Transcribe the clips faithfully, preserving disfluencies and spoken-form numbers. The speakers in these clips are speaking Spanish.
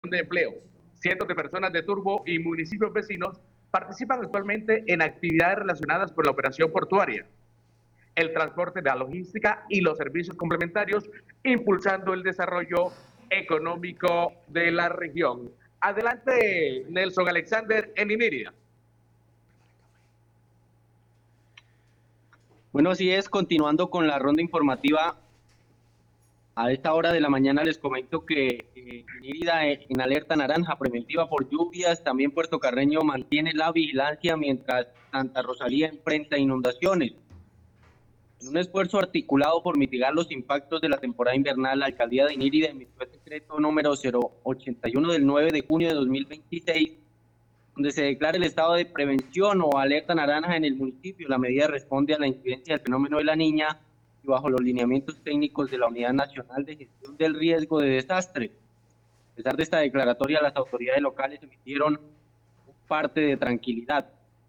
de empleo. Cientos de personas de Turbo y municipios vecinos participan actualmente en actividades relacionadas con la operación portuaria, el transporte de la logística y los servicios complementarios, impulsando el desarrollo económico de la región. Adelante, Nelson Alexander en Inírida. Bueno, así es, continuando con la ronda informativa, a esta hora de la mañana les comento que eh, Inírida en alerta naranja preventiva por lluvias, también Puerto Carreño mantiene la vigilancia mientras Santa Rosalía enfrenta inundaciones. En un esfuerzo articulado por mitigar los impactos de la temporada invernal, la alcaldía de Inírida emitió el decreto número cero ochenta y uno del nueve de junio de dos mil veintiséis, donde se declara el estado de prevención o alerta naranja en el municipio. La medida responde a la incidencia del fenómeno de la Niña y bajo los lineamientos técnicos de la Unidad Nacional de Gestión del Riesgo de Desastre. A pesar de esta declaratoria, las autoridades locales emitieron parte de tranquilidad.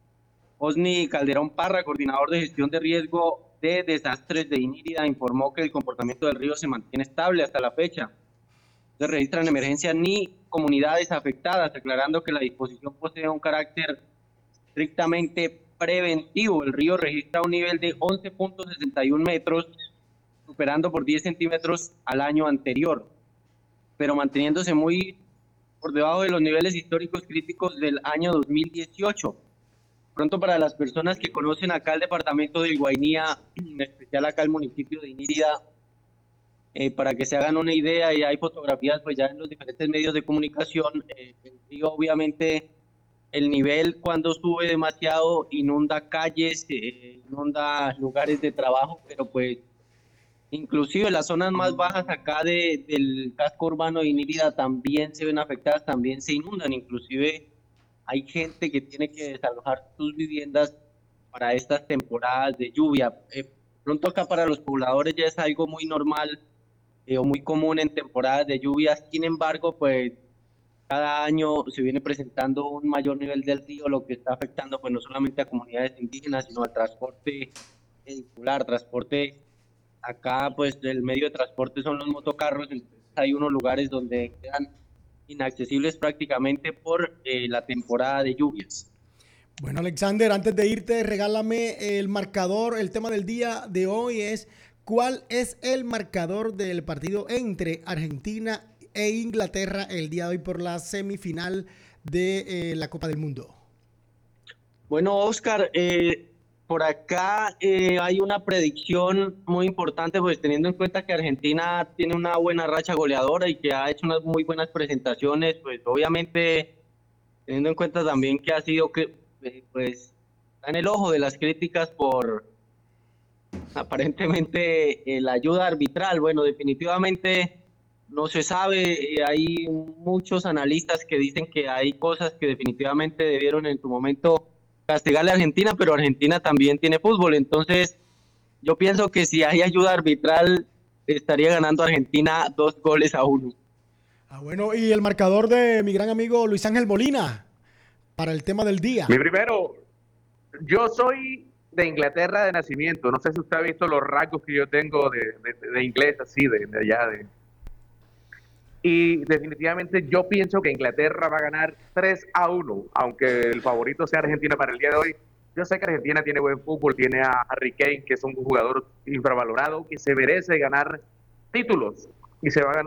Osni Calderón Parra, coordinador de gestión de riesgo de desastres de Inírida, informó que el comportamiento del río se mantiene estable hasta la fecha. No se registran emergencias ni comunidades afectadas, aclarando que la disposición posee un carácter estrictamente preventivo. El río registra un nivel de once punto sesenta y uno metros, superando por diez centímetros al año anterior, pero manteniéndose muy por debajo de los niveles históricos críticos del año dos mil dieciocho. Pronto, para las personas que conocen acá el departamento de Guainía, en especial acá el municipio de Inírida, eh, para que se hagan una idea, y hay fotografías pues ya en los diferentes medios de comunicación, eh, el río obviamente el nivel cuando sube demasiado inunda calles, eh, inunda lugares de trabajo, pero pues inclusive las zonas más bajas acá de, del casco urbano de Inírida también se ven afectadas, también se inundan, inclusive hay gente que tiene que desalojar sus viviendas para estas temporadas de lluvia. Eh, pronto acá para los pobladores ya es algo muy normal eh, o muy común en temporadas de lluvias. Sin embargo, pues cada año se viene presentando un mayor nivel del río, lo que está afectando pues no solamente a comunidades indígenas, sino al transporte vehicular, transporte. Acá pues el medio de transporte son los motocarros, entonces hay unos lugares donde quedan inaccesibles prácticamente por eh, la temporada de lluvias. Bueno, Alexander, antes de irte, regálame el marcador. El tema del día de hoy es: ¿cuál es el marcador del partido entre Argentina e Inglaterra el día de hoy por la semifinal de eh, la Copa del Mundo? Bueno, Oscar, eh, por acá eh, hay una predicción muy importante, pues teniendo en cuenta que Argentina tiene una buena racha goleadora y que ha hecho unas muy buenas presentaciones, pues obviamente teniendo en cuenta también que ha sido que eh, pues está en el ojo de las críticas por aparentemente eh, la ayuda arbitral. Bueno, definitivamente no se sabe, eh, hay muchos analistas que dicen que hay cosas que definitivamente debieron en su momento castigarle a Argentina, pero Argentina también tiene fútbol, entonces yo pienso que si hay ayuda arbitral estaría ganando Argentina dos goles a uno. Ah, bueno, y el marcador de mi gran amigo Luis Ángel Molina para el tema del día. Mi primero, yo soy de Inglaterra de nacimiento, no sé si usted ha visto los rasgos que yo tengo de, de, de inglés, así, de, de allá, de... Y definitivamente yo pienso que Inglaterra va a ganar tres a uno, aunque el favorito sea Argentina para el día de hoy. Yo sé que Argentina tiene buen fútbol, tiene a Harry Kane, que es un jugador infravalorado, que se merece ganar títulos y se va a ganar